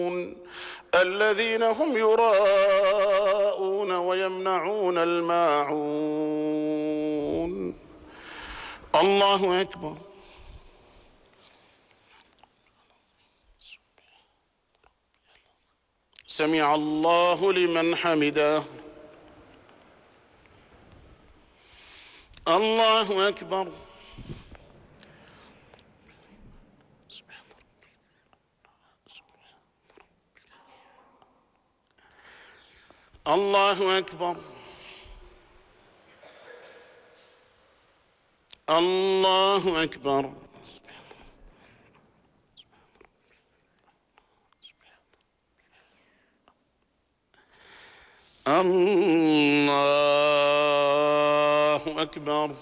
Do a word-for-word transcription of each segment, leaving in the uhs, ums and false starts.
الذين هم يراءون ويمنعون الماعون. الله أكبر. سمع الله لمن حمده. الله أكبر. الله أكبر. الله أكبر. الله أكبر.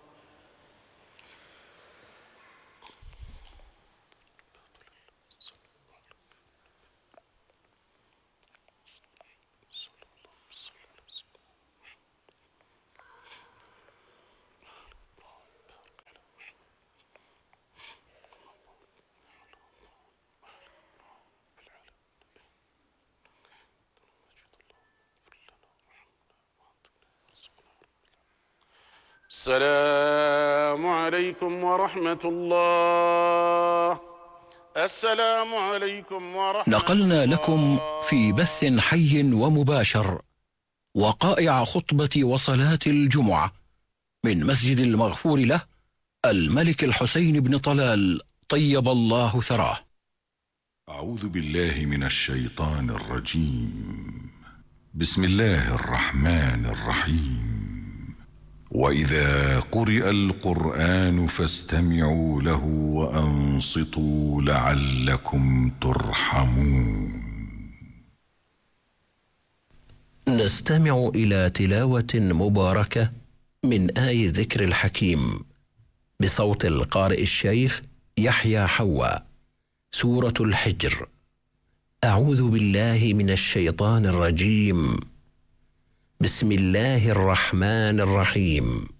السلام عليكم ورحمة الله. السلام عليكم ورحمة الله. نقلنا لكم في بث حي ومباشر وقائع خطبة وصلاة الجمعة من مسجد المغفور له الملك الحسين بن طلال طيب الله ثراه. أعوذ بالله من الشيطان الرجيم. بسم الله الرحمن الرحيم. وإذا قرئ القرآن فاستمعوا له وأنصتوا لعلكم ترحمون. نستمع إلى تلاوة مباركة من آي ذكر الحكيم بصوت القارئ الشيخ يحيى حوا، سورة الحجر. أعوذ بالله من الشيطان الرجيم. بسم الله الرحمن الرحيم.